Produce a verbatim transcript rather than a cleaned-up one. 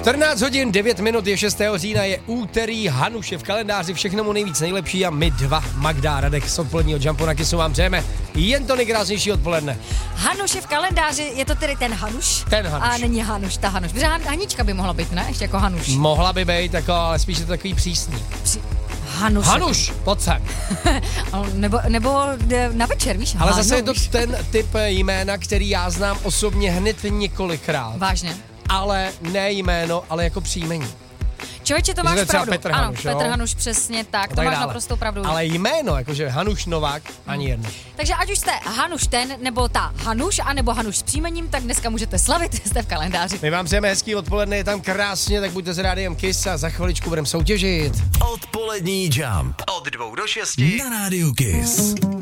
čtrnáct hodin, devět minut, je šestého října, je úterý, Hanuš je v kalendáři, všechno mu nejvíc nejlepší a my dva, Magda a Radek z odpoledního Jumpu na Kissu vám přejeme jen to nejkrásnější odpoledne. Hanuš je v kalendáři, je to tedy ten Hanuš? Ten Hanuš. A není Hanuš, ta Hanuš. Protože Hanička by mohla být, ne? Ještě jako Hanuš. Mohla by být, jako, ale spíš je to takový přísný. Při... Hanuš. Hanuš, pojď sem. nebo, nebo na večer, víš? Ale Hanuš. zase je to ten typ jména, který já znám osobně hned několikrát. Vážně. Ale ne jméno, ale jako příjmení. Člověče, to máš je pravdu. Petr ano, Hanuš, Petr Hanuš, přesně tak, to tak máš dále. naprosto pravdu. Ale jméno, jakože Hanuš Novák, ani jedno. Takže ať už jste Hanuš ten, nebo ta Hanuš, anebo Hanuš s příjmením, tak dneska můžete slavit, jste v kalendáři. My vám přejeme hezký odpoledne, je tam krásně, tak buďte s rádiem Kiss a za chviličku budeme soutěžit. Odpolední Jump od dvou do šesti na rádiu Kiss.